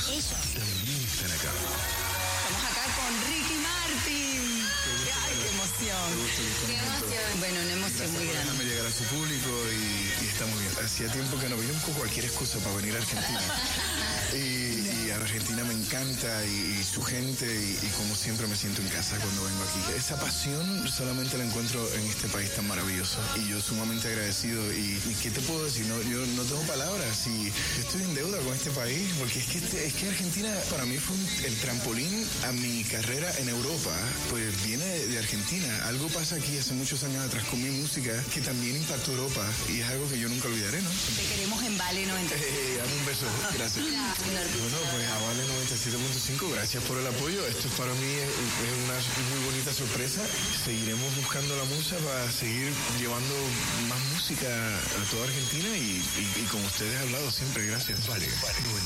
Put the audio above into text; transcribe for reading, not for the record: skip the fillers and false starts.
Ellos también están acá. Estamos acá con Ricky Martin. ¡Ay, qué emoción! ¡Qué emoción! Bueno, una emoción muy grande. Déjame llegar a su público y está muy bien. Hacía tiempo que no venía con cualquier excusa para venir a Argentina. Y a Argentina me encanta y su gente y como siempre me siento en casa cuando vengo aquí. Esa pasión solamente la encuentro en este país tan maravilloso y yo sumamente agradecido. ¿Y qué te puedo decir? No, yo no tengo palabras y estoy en deuda con este país porque es que Argentina para mí fue el trampolín a mi carrera en Europa. Pues viene de Argentina. Algo pasa aquí hace muchos años atrás con mi música que también impactó Europa y es algo que yo nunca olvidaré, ¿no? Te queremos en Vale 90. Dame un beso, gracias. Bueno, pues a Vale 97.5, gracias por el apoyo. Esto para mí es una muy bonita sorpresa. Seguiremos buscando la musa para seguir llevando más música a toda Argentina y como ustedes he hablado siempre, gracias. Vale,